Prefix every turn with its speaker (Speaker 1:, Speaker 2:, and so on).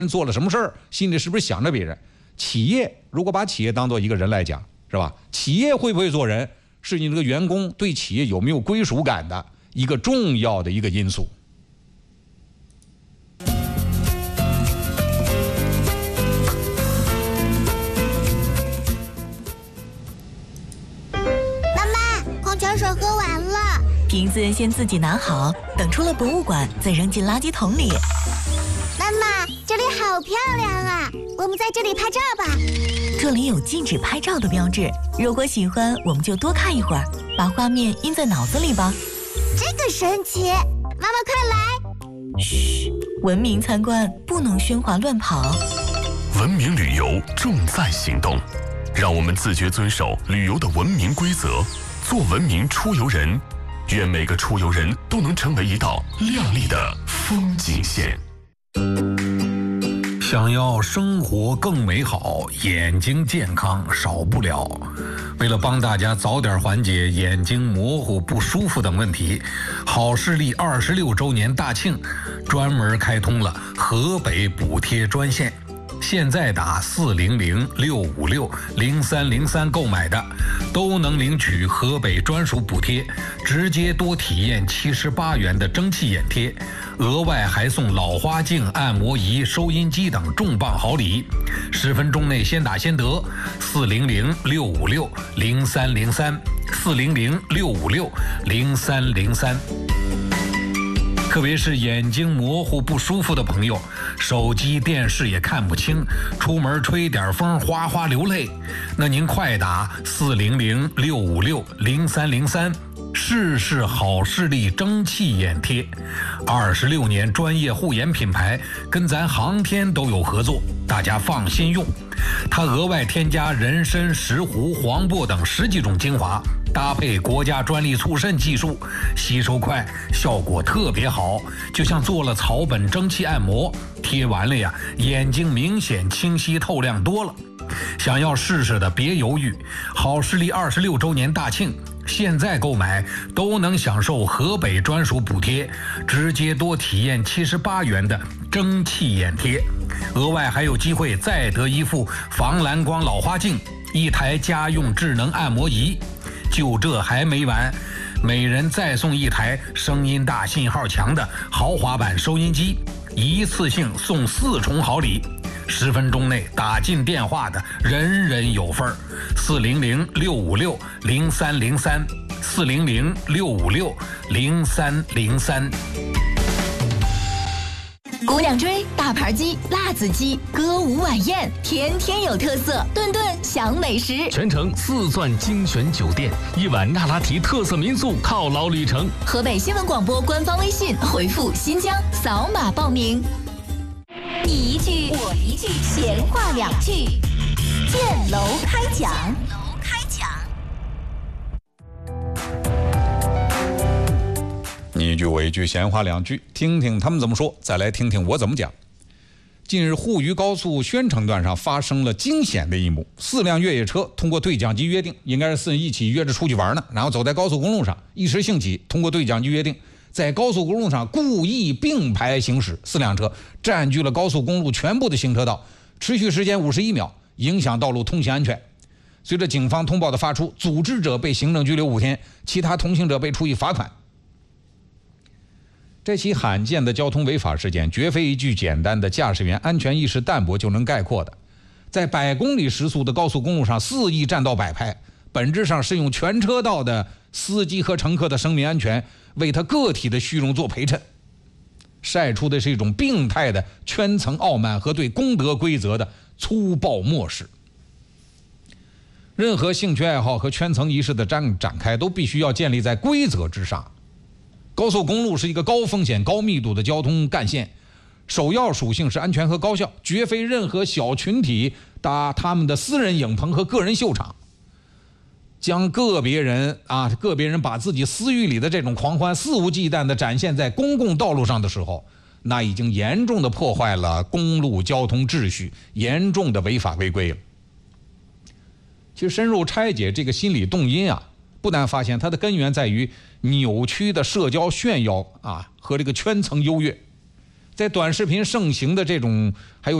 Speaker 1: 做了什么事儿，心里是不是想着别人？企业如果把企业当做一个人来讲，是吧？企业会不会做人，是你这个员工对企业有没有归属感的一个重要的一个因素。
Speaker 2: 妈妈，矿泉水喝完了，
Speaker 3: 瓶子先自己拿好，等出了博物馆再扔进垃圾桶里。
Speaker 2: 妈妈，这里好漂亮啊，我们在这里拍照吧。
Speaker 3: 这里有禁止拍照的标志，如果喜欢我们就多看一会儿，把画面印在脑子里吧。
Speaker 2: 这个神奇，妈妈快来。
Speaker 3: 嘘，文明参观不能喧哗乱跑。
Speaker 4: 文明旅游重在行动，让我们自觉遵守旅游的文明规则，做文明出游人。愿每个出游人都能成为一道亮丽的风景线。
Speaker 5: 想要生活更美好，眼睛健康少不了。为了帮大家早点缓解眼睛模糊不舒服等问题，好视力26周年大庆专门开通了河北补贴专线。现在打400-656-0303购买的，都能领取河北专属补贴，直接多体验78元的蒸汽眼贴，额外还送老花镜、按摩仪、收音机等重磅好礼。10分钟内先打先得，400-656-0303，400-656-0303。特别是眼睛模糊不舒服的朋友，手机电视也看不清，出门吹点风哗哗流泪，那您快打400-656-0303，试试好视力蒸汽眼贴。26年专业护眼品牌，跟咱航天都有合作，大家放心用。它额外添加人参、石斛、黄柏等10几种精华，搭配国家专利促渗技术，吸收快，效果特别好，就像做了草本蒸汽按摩，贴完了呀，眼睛明显清晰透亮多了。想要试试的别犹豫，好视力26周年大庆，现在购买都能享受河北专属补贴，直接多体验78元的蒸汽眼贴，额外还有机会再得一副防蓝光老花镜，1台家用智能按摩仪。就这还没完，每人再送1台声音大、信号强的豪华版收音机，一次性送4重好礼。10分钟内打进电话的人人有份儿。400-656-0303，400-656-0303。
Speaker 3: 姑娘追、大盘鸡、辣子鸡、歌舞晚宴，天天有特色，顿顿享美食。
Speaker 6: 全程4钻精选酒店，1晚那拉提特色民宿犒劳旅程。
Speaker 3: 河北新闻广播官方微信回复新疆，扫码报名。
Speaker 2: 你一句我一句，闲话2句，建楼开讲。
Speaker 1: 你一句我一句，闲话2句，听听他们怎么说，再来听听我怎么讲。近日，沪渝高速宣城段上发生了惊险的一幕：4辆越野车通过对讲机约定，应该是4人一起约着出去玩呢，然后走在高速公路上，一时兴起，通过对讲机约定，在高速公路上故意并排行驶，4辆车占据了高速公路全部的行车道，持续时间51秒，影响道路通行安全。随着警方通报的发出，组织者被行政拘留5天，其他同行者被处以罚款。这起罕见的交通违法事件绝非一句简单的驾驶员安全意识淡薄就能概括的。在100公里时速的高速公路上肆意占道摆拍，本质上是用全车道的司机和乘客的生命安全为他个体的虚荣做陪衬，晒出的是一种病态的圈层傲慢和对公德规则的粗暴漠视。任何兴趣爱好和圈层仪式的展开都必须要建立在规则之上。高速公路是一个高风险高密度的交通干线，首要属性是安全和高效，绝非任何小群体搭他们的私人影棚和个人秀场。将个别人把自己私欲里的这种狂欢肆无忌惮地展现在公共道路上的时候，那已经严重地破坏了公路交通秩序，严重的违法违规了。其实深入拆解这个心理动因啊，不难发现它的根源在于扭曲的社交炫耀和这个圈层优越。 在短视频盛行的这种还有